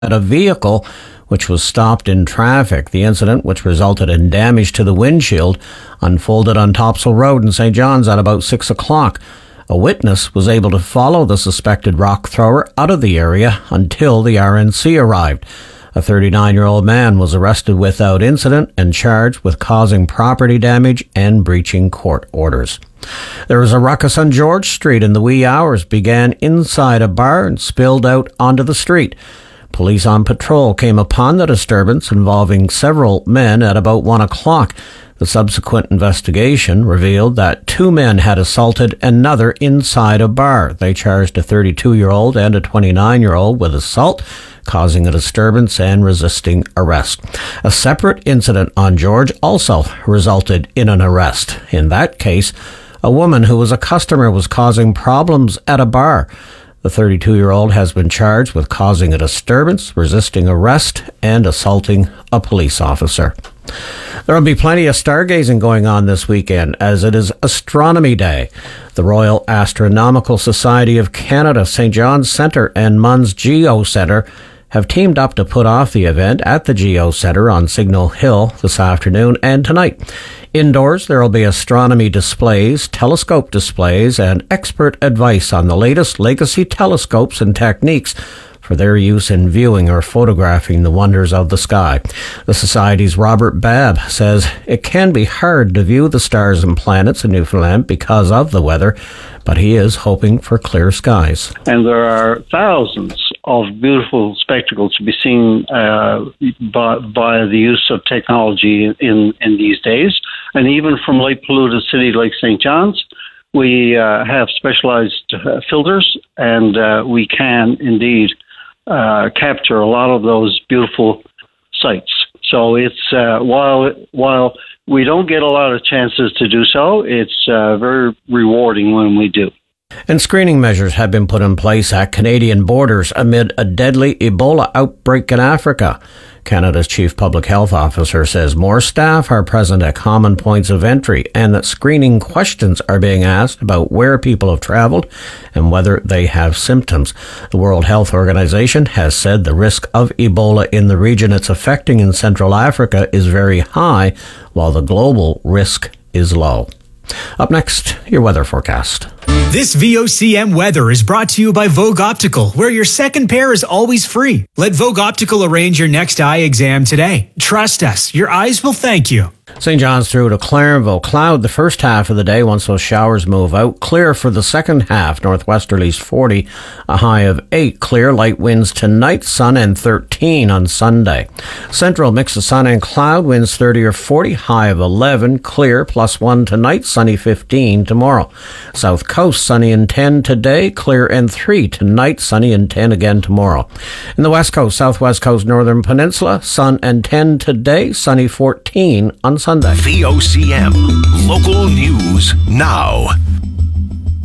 at a vehicle which was stopped in traffic. The incident, which resulted in damage to the windshield, unfolded on Topsail Road in St. John's at about 6 o'clock. A witness was able to follow the suspected rock thrower out of the area until the RNC arrived. A 39-year-old man was arrested without incident and charged with causing property damage and breaching court orders. There was a ruckus on George Street in the wee hours, began inside a bar and spilled out onto the street. Police on patrol came upon the disturbance involving several men at about 1 o'clock. The subsequent investigation revealed that 2 men had assaulted another inside a bar. They charged a 32-year-old and a 29-year-old with assault, causing a disturbance and resisting arrest. A separate incident on George also resulted in an arrest. In that case, a woman who was a customer was causing problems at a bar. The 32-year-old has been charged with causing a disturbance, resisting arrest, and assaulting a police officer. There will be plenty of stargazing going on this weekend, as it is Astronomy Day. The Royal Astronomical Society of Canada, St. John's Centre, and Munns Geo Centre have teamed up to put off the event at the Geo Centre on Signal Hill this afternoon and tonight. Indoors, there will be astronomy displays, telescope displays, and expert advice on the latest legacy telescopes and techniques for their use in viewing or photographing the wonders of the sky. The Society's Robert Babb says it can be hard to view the stars and planets in Newfoundland because of the weather, but he is hoping for clear skies. And there are thousands of beautiful spectacles to be seen by the use of technology in these days. And even from light polluted city like St. John's, we have specialized filters, and we can indeed capture a lot of those beautiful sights. So it's while we don't get a lot of chances to do so, it's very rewarding when we do. And screening measures have been put in place at Canadian borders amid a deadly Ebola outbreak in Africa. Canada's Chief Public Health Officer says more staff are present at common points of entry and that screening questions are being asked about where people have traveled and whether they have symptoms. The World Health Organization has said the risk of Ebola in the region it's affecting in Central Africa is very high, while the global risk is low. Up next, your weather forecast. This VOCM weather is brought to you by Vogue Optical, where your second pair is always free. Let Vogue Optical arrange your next eye exam today. Trust us, your eyes will thank you. St. John's through to Clarenville. Cloud the first half of the day once those showers move out. Clear for the second half. Northwesterlies 40, a high of 8. Clear, light winds tonight, sun and 13 on Sunday. Central mix of sun and cloud, winds 30 or 40, high of 11. Clear, +1 tonight, sunny 15 tomorrow. South Coast, sunny and 10 today. Clear and 3 tonight, sunny and 10 again tomorrow. In the West Coast, Southwest Coast, Northern Peninsula, sun and 10 today, sunny 14 on Sunday. VOCM, local news now.